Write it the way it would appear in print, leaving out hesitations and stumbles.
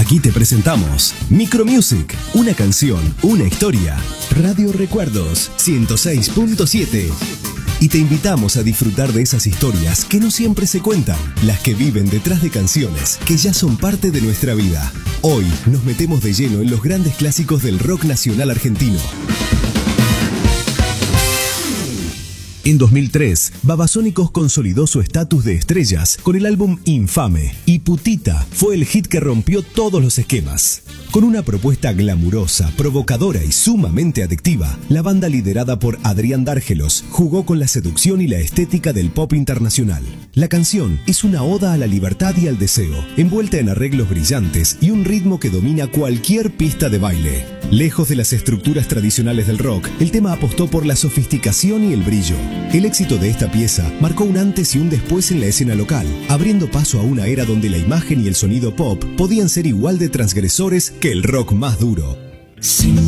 Aquí te presentamos Micromusic, una canción, una historia. Radio Recuerdos 106.7. Y te invitamos a disfrutar de esas historias que no siempre se cuentan, las que viven detrás de canciones que ya son parte de nuestra vida. Hoy nos metemos de lleno en los grandes clásicos del rock nacional argentino. En 2003, Babasónicos consolidó su estatus de estrellas con el álbum Infame, y Putita fue el hit que rompió todos los esquemas. Con una propuesta glamurosa, provocadora y sumamente adictiva, la banda liderada por Adrián Dárgelos jugó con la seducción y la estética del pop internacional. La canción es una oda a la libertad y al deseo, envuelta en arreglos brillantes y un ritmo que domina cualquier pista de baile. Lejos de las estructuras tradicionales del rock, el tema apostó por la sofisticación y el brillo. El éxito de esta pieza marcó un antes y un después en la escena local, abriendo paso a una era donde la imagen y el sonido pop podían ser igual de transgresores que el rock más duro.